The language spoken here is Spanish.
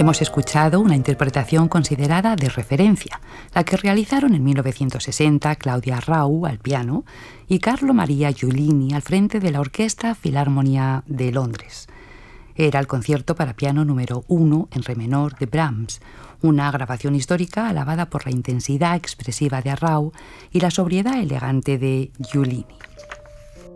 Hemos escuchado una interpretación considerada de referencia, la que realizaron en 1960 Claudia Arrau al piano y Carlo Maria Giulini al frente de la Orquesta Filarmonia de Londres. Era el concierto para piano número 1 en re menor de Brahms, una grabación histórica alabada por la intensidad expresiva de Arrau y la sobriedad elegante de Giulini.